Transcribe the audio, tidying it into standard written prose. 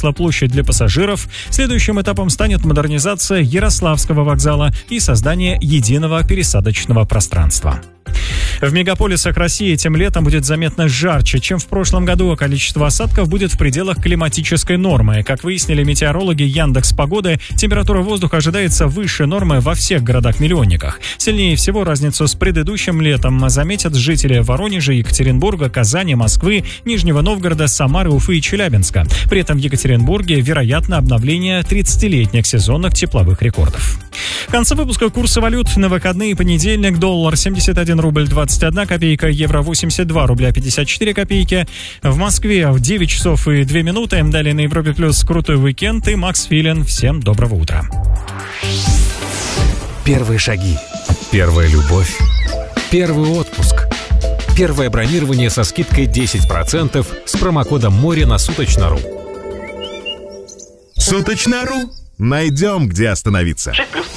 выросла площадь для пассажиров. Следующим этапом станет модернизация Ярославского вокзала и создание единого пересадочного пространства. В мегаполисах России этим летом будет заметно жарче, чем в прошлом году, а количество осадков будет в пределах климатической нормы. Как выяснили метеорологи Яндекс.Погоды, температура воздуха ожидается выше нормы во всех городах-миллионниках. Сильнее всего разницу с предыдущим летом заметят жители Воронежа, Екатеринбурга, Казани, Москвы, Нижнего Новгорода, Самары, Уфы и Челябинска. При этом в Екатеринбурге вероятно обновление 30-летних сезонных тепловых рекордов. В конце выпуска курсы валют на выходные: понедельник: доллар 71 рубль 21 копейка, евро 82 рубля 54 копейки. В Москве в 9 часов и 2 минуты. Далее на Европе Плюс крутой уикенд и Макс Филин. Всем доброго утра. Первые шаги. Первая любовь. Первый отпуск. Первое бронирование со скидкой 10% с промокодом МОРЕ на Суточно.ру. Суточно.ру. Найдем, где остановиться. 6+.